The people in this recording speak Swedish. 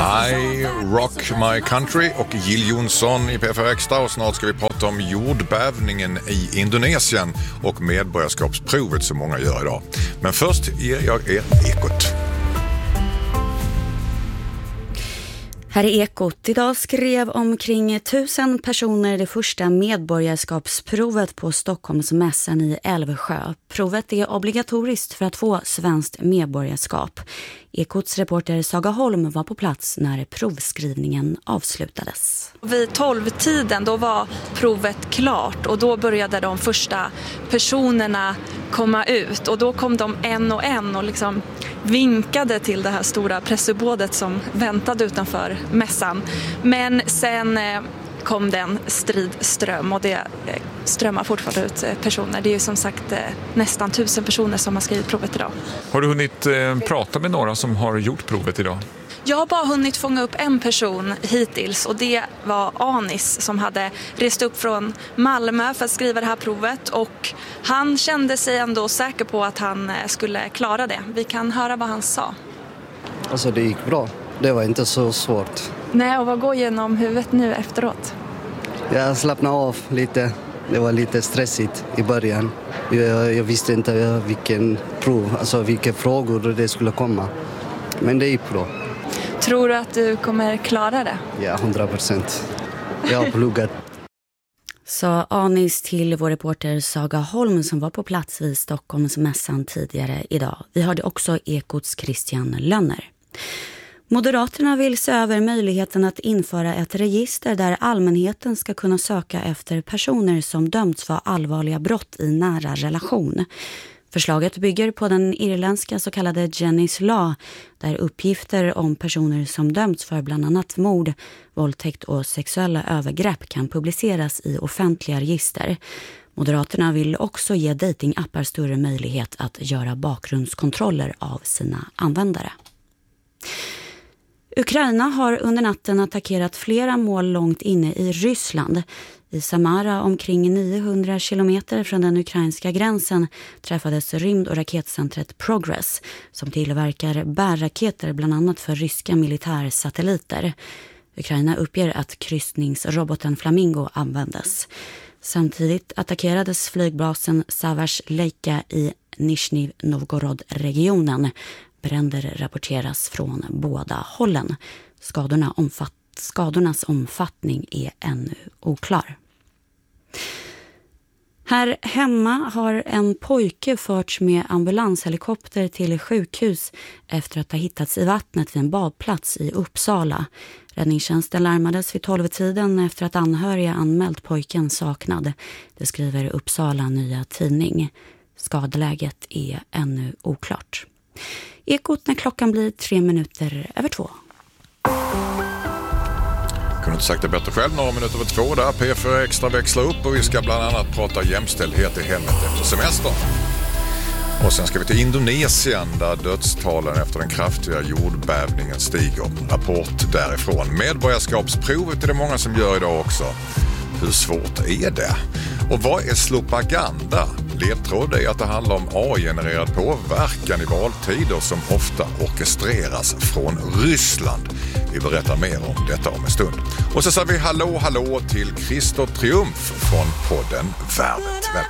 I Rock My Country och Jill Johnson i PFR Extra, och snart ska vi prata om jordbävningen i Indonesien och medborgarskapsprovet som många gör idag. Men först ger jag er Ekot. Här är Ekot. Idag skrev omkring 1000 personer det första medborgarskapsprovet på Stockholmsmässan i Älvsjö. Provet är obligatoriskt för att få svenskt medborgarskap. Ekots reporter Saga Holm var på plats när provskrivningen avslutades. Vid 12-tiden då var provet klart och då började de första personerna komma ut. Och då kom de en och liksom vinkade till det här stora pressuppbådet som väntade utanför mässan. Men sen kom den stridström och det strömmar fortfarande ut personer. Det är ju som sagt nästan 1000 personer som har skrivit provet idag. Har du hunnit prata med några som har gjort provet idag? Jag har bara hunnit fånga upp en person hittills och det var Anis som hade rest upp från Malmö för att skriva det här provet, och han kände sig ändå säker på att han skulle klara det. Vi kan höra vad han sa. Alltså det gick bra. Det var inte så svårt. Nej, och vad går genom huvudet nu efteråt? Jag slappnade av lite. Det var lite stressigt i början. Jag visste inte vilka frågor det skulle komma. Men det gick bra. Tror du att du kommer klara det? Ja, 100%. Jag har pluggat. Så Anis till vår reporter Saga Holm som var på plats vid Stockholmsmässan tidigare idag. Vi hörde också Ekots Christian Lönner. Moderaterna vill se över möjligheten att införa ett register där allmänheten ska kunna söka efter personer som dömts för allvarliga brott i nära relation. Förslaget bygger på den irländska så kallade Jennys Law, där uppgifter om personer som dömts för bland annat mord, våldtäkt och sexuella övergrepp kan publiceras i offentliga register. Moderaterna vill också ge datingappar större möjlighet att göra bakgrundskontroller av sina användare. Ukraina har under natten attackerat flera mål långt inne i Ryssland. I Samara, omkring 900 kilometer från den ukrainska gränsen, träffades rymd- och raketcentret Progress som tillverkar bärraketer bland annat för ryska militärsatelliter. Ukraina uppger att kryssningsroboten Flamingo användes. Samtidigt attackerades flygbasen Savars-Leika i Nizhny Novgorod-regionen. Bränder rapporteras från båda hållen. Skadornas omfattning är ännu oklar. Här hemma har en pojke förts med ambulanshelikopter till sjukhus efter att ha hittats i vattnet vid en badplats i Uppsala. Räddningstjänsten larmades vid 12-tiden efter att anhöriga anmält pojken saknad. Det skriver Uppsala Nya Tidning. Skadeläget är ännu oklart. Ekot när klockan blir 2:03. Kunde inte sagt det bättre själv, några minuter över 2 där. PFR Extra växlar upp och vi ska bland annat prata jämställdhet i hemmet efter semestern. Och sen ska vi till Indonesien där dödstalen efter den kraftiga jordbävningen stiger. Rapport därifrån. Medborgarskapsprovet är det många som gör idag också. Hur svårt är det? Och vad är slopaganda? Ledtråd är att det handlar om AI-genererad påverkan i valtider som ofta orkestreras från Ryssland. Vi berättar mer om detta om en stund. Och så säger vi hallå till Christer Triumf från podden Värvet. Välkommen.